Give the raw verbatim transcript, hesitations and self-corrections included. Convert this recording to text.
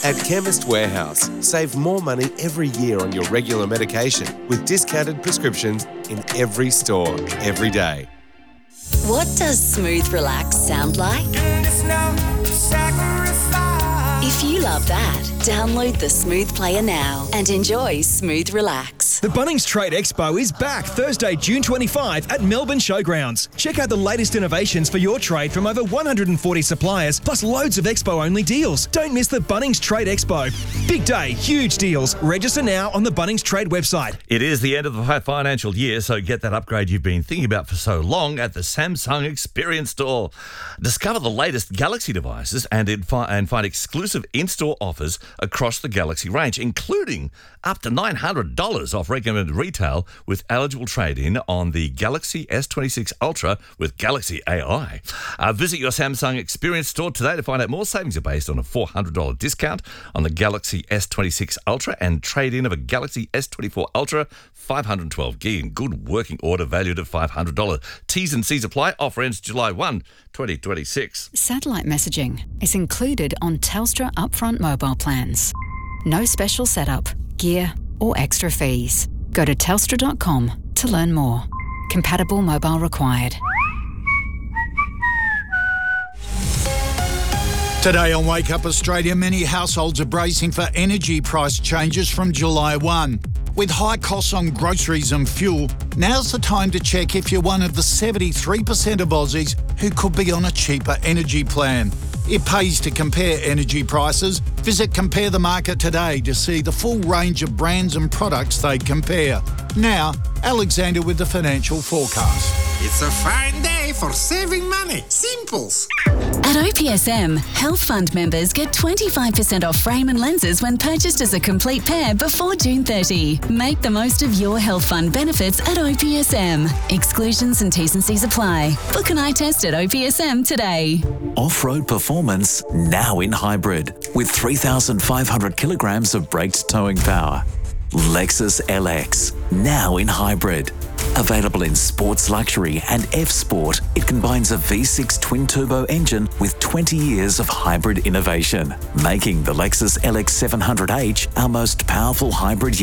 At Chemist Warehouse, save more money every year on your regular medication with discounted prescriptions in every store, every day. What does smooth relax sound like? If you love that, download the Smooth Player now and enjoy Smooth Relax. The Bunnings Trade Expo is back Thursday, June twenty-fifth at Melbourne Showgrounds. Check out the latest innovations for your trade from over one hundred forty suppliers, plus loads of Expo-only deals. Don't miss the Bunnings Trade Expo. Big day, huge deals. Register now on the Bunnings Trade website. It is the end of the financial year, so get that upgrade you've been thinking about for so long at the Samsung Experience Store. Discover the latest Galaxy devices and, and find exclusive in-store offers across the Galaxy range, including up to nine hundred dollars off recommended retail with eligible trade-in on the Galaxy S twenty-six Ultra with Galaxy A I. Uh, visit your Samsung Experience Store today to find out more. Savings are based on a four hundred dollars discount on the Galaxy S twenty-six Ultra and trade-in of a Galaxy S twenty-four Ultra five hundred twelve gig in good working order valued at five hundred dollars. T's and C's apply. Offer ends July first, twenty twenty-six. Satellite messaging is included on Telstra upfront mobile plans. No special setup, gear or extra fees. Go to telstra dot com to learn more. Compatible mobile required. Today on Wake Up Australia, many households are bracing for energy price changes from July first. With high costs on groceries and fuel, now's the time to check if you're one of the seventy-three percent of Aussies who could be on a cheaper energy plan. It pays to compare energy prices. Visit Compare the Market today to see the full range of brands and products they compare. Now, Alexander with the financial forecast. It's a fine day for saving money. Simples. At O P S M, Health Fund members get twenty-five percent off frame and lenses when purchased as a complete pair before June thirtieth. Make the most of your Health Fund benefits at O P S M. Exclusions and T's and C's apply. Book an eye test at O P S M today. Off-road performance now in hybrid with three thousand five hundred kilograms of braked towing power. Lexus L X, now in hybrid. Available in Sports Luxury and F-Sport, it combines a V six twin-turbo engine with twenty years of hybrid innovation, making the Lexus L X seven hundred H our most powerful hybrid